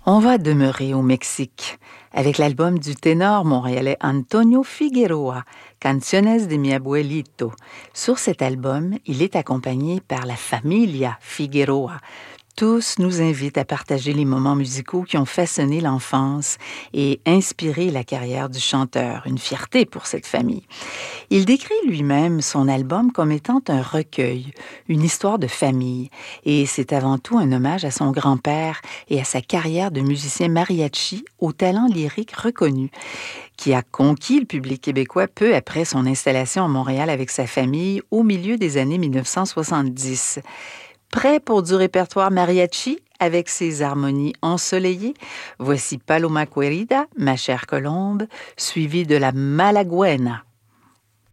On va demeurer au Mexique avec l'album du ténor montréalais Antonio Figueroa, Canciones de mi abuelito. Sur cet album, il est accompagné par la familia Figueroa. Tous nous invitent à partager les moments musicaux qui ont façonné l'enfance et inspiré la carrière du chanteur, une fierté pour cette famille. Il décrit lui-même son album comme étant un recueil, une histoire de famille, et c'est avant tout un hommage à son grand-père et à sa carrière de musicien mariachi au talent lyrique reconnu, qui a conquis le public québécois peu après son installation à Montréal avec sa famille au milieu des années 1970. Prêt pour du répertoire mariachi avec ses harmonies ensoleillées? Voici Paloma Querida, Ma chère colombe, suivie de la Malaguena.